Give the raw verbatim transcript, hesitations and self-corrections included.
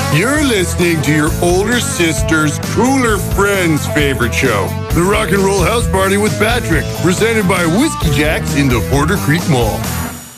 You're listening to your older sister's cooler friend's favorite show, The Rock and Roll House Party with Patrick, presented by Whiskey Jacks in the Porter Creek Mall.